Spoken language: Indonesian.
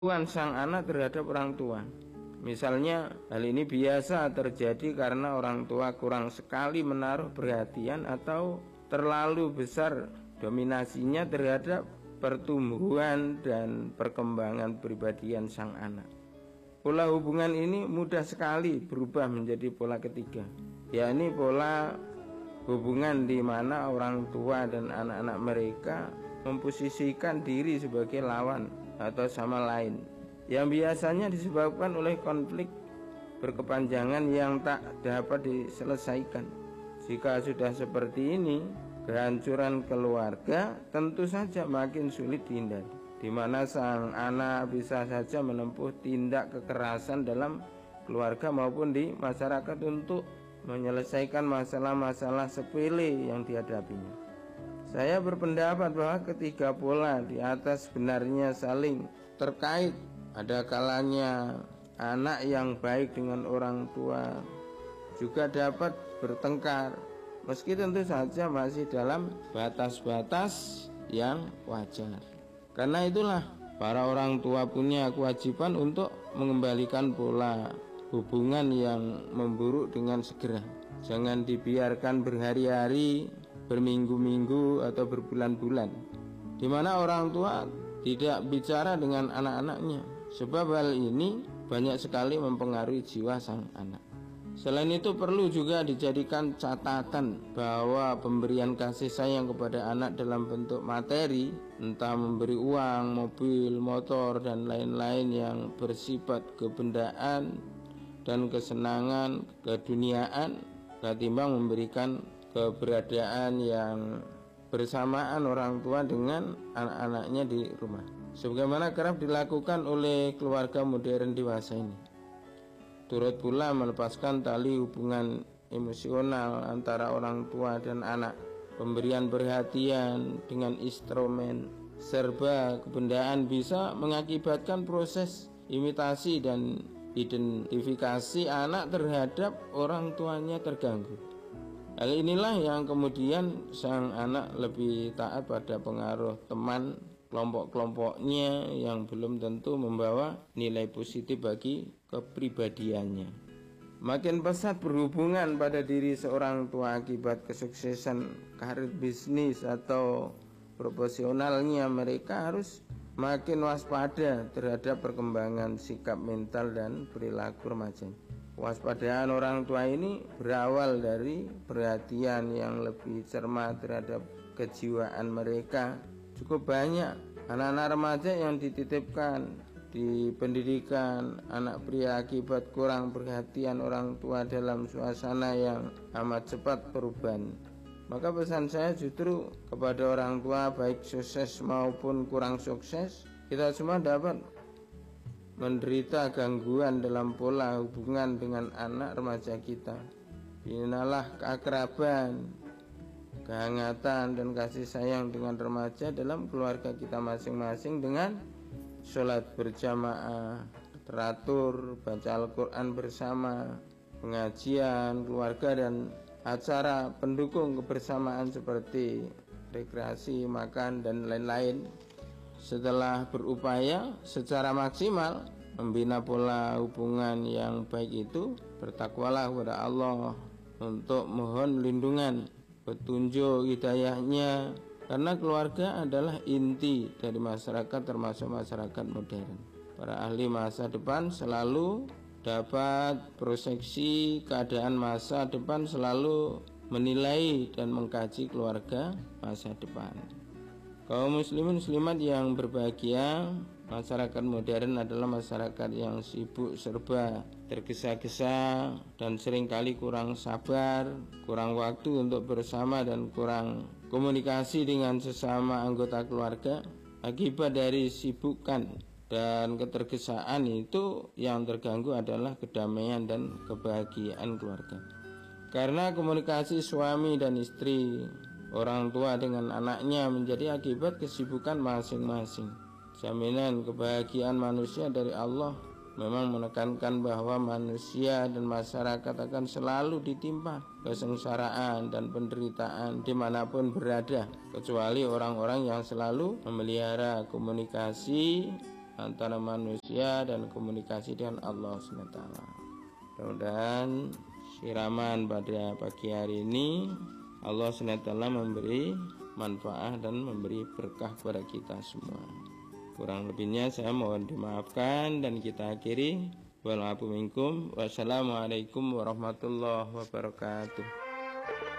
sang anak terhadap orang tua. Misalnya hal ini biasa terjadi karena orang tua kurang sekali menaruh perhatian atau terlalu besar dominasinya terhadap pertumbuhan dan perkembangan kepribadian sang anak. Pola hubungan ini mudah sekali berubah menjadi pola ketiga, yakni pola hubungan di mana orang tua dan anak-anak mereka memposisikan diri sebagai lawan atau sama lain, yang biasanya disebabkan oleh konflik berkepanjangan yang tak dapat diselesaikan. Jika sudah seperti ini, kehancuran keluarga tentu saja makin sulit dihindari, di mana sang anak bisa saja menempuh tindak kekerasan dalam keluarga maupun di masyarakat untuk menyelesaikan masalah-masalah sepele yang dihadapinya. Saya berpendapat bahwa ketiga pola di atas sebenarnya saling terkait. Ada kalanya anak yang baik dengan orang tua juga dapat bertengkar, meski tentu saja masih dalam batas-batas yang wajar. Karena itulah para orang tua punya kewajiban untuk mengembalikan pola hubungan yang memburuk dengan segera. Jangan dibiarkan berhari-hari, berminggu-minggu atau berbulan-bulan di mana orang tua tidak bicara dengan anak-anaknya, sebab hal ini banyak sekali mempengaruhi jiwa sang anak. Selain itu perlu juga dijadikan catatan bahwa pemberian kasih sayang kepada anak dalam bentuk materi, entah memberi uang, mobil, motor dan lain-lain yang bersifat kebendaan dan kesenangan keduniaan, ketimbang memberikan keberadaan yang bersamaan orang tua dengan anak-anaknya di rumah, sebagaimana kerap dilakukan oleh keluarga modern dewasa ini. Turut pula melepaskan tali hubungan emosional antara orang tua dan anak. Pemberian perhatian dengan instrumen serba kebendaan bisa mengakibatkan proses imitasi dan identifikasi anak terhadap orang tuanya terganggu. Hal inilah yang kemudian sang anak lebih taat pada pengaruh teman kelompok-kelompoknya yang belum tentu membawa nilai positif bagi kepribadiannya. Makin pesat berhubungan pada diri seorang tua akibat kesuksesan karir bisnis atau profesionalnya, mereka harus makin waspada terhadap perkembangan sikap mental dan perilaku remaja. Waspadaan orang tua ini berawal dari perhatian yang lebih cermat terhadap kejiwaan mereka. Cukup banyak anak-anak remaja yang dititipkan di pendidikan anak pria akibat kurang perhatian orang tua dalam suasana yang amat cepat perubahan. Maka pesan saya justru kepada orang tua, baik sukses maupun kurang sukses, kita semua dapat menderita gangguan dalam pola hubungan dengan anak remaja kita. Binalah keakraban, kehangatan dan kasih sayang dengan remaja dalam keluarga kita masing-masing dengan sholat berjamaah teratur, baca Al-Quran bersama, pengajian keluarga dan acara pendukung kebersamaan seperti rekreasi, makan dan lain-lain. Setelah berupaya secara maksimal membina pola hubungan yang baik itu, bertakwalah kepada Allah untuk mohon lindungan, petunjuk, hidayahnya, karena keluarga adalah inti dari masyarakat, termasuk masyarakat modern. Para ahli masa depan selalu dapat proyeksi keadaan masa depan, selalu menilai dan mengkaji keluarga masa depan. Kaum muslimin muslimat yang berbahagia, masyarakat modern adalah masyarakat yang sibuk serba tergesa-gesa dan seringkali kurang sabar, kurang waktu untuk bersama dan kurang komunikasi dengan sesama anggota keluarga. Akibat dari sibukan dan ketergesaan itu, yang terganggu adalah kedamaian dan kebahagiaan keluarga. Karena komunikasi suami dan istri, orang tua dengan anaknya menjadi akibat kesibukan masing-masing. Jaminan kebahagiaan manusia dari Allah memang menekankan bahwa manusia dan masyarakat akan selalu ditimpa kesengsaraan dan penderitaan dimanapun berada, kecuali orang-orang yang selalu memelihara komunikasi antara manusia dan komunikasi dengan Allah SWT. Mudah-mudahan siraman pada pagi hari ini Allah SWT memberi manfaat dan memberi berkah kepada kita semua. Kurang lebihnya saya mohon dimaafkan dan kita akhiri. Wassalamualaikum warahmatullahi wabarakatuh.